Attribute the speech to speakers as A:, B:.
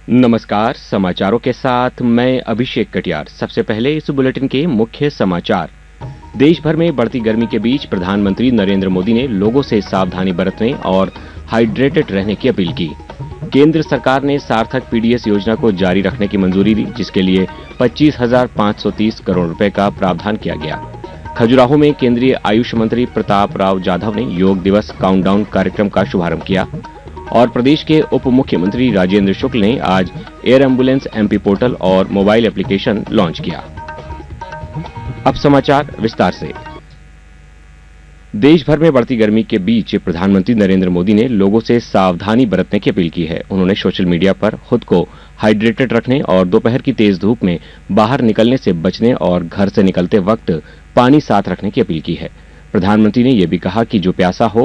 A: नमस्कार, समाचारों के साथ मैं अभिषेक कटियार। सबसे पहले इस बुलेटिन के मुख्य समाचार। देश भर में बढ़ती गर्मी के बीच प्रधानमंत्री नरेंद्र मोदी ने लोगों से सावधानी बरतने और हाइड्रेटेड रहने की अपील की। केंद्र सरकार ने सार्थक पीडीएस योजना को जारी रखने की मंजूरी दी, जिसके लिए 25,530 करोड़ रुपए का प्रावधान किया गया। खजुराहो में केंद्रीय आयुष मंत्री प्रताप राव जाधव ने योग दिवस काउंटडाउन कार्यक्रम का शुभारंभ किया और प्रदेश के उप मुख्यमंत्री राजेंद्र शुक्ल ने आज एयर एम्बुलेंस एमपी पोर्टल और मोबाइल एप्लीकेशन लॉन्च किया। अब समाचार विस्तार से। देश भर में बढ़ती गर्मी के बीच प्रधानमंत्री नरेंद्र मोदी ने लोगों से सावधानी बरतने की अपील की है। उन्होंने सोशल मीडिया पर खुद को हाइड्रेटेड रखने और दोपहर की तेज धूप में बाहर निकलने से बचने और घर से निकलते वक्त पानी साथ रखने की अपील की है। प्रधानमंत्री ने यह भी कहा कि जो प्यासा हो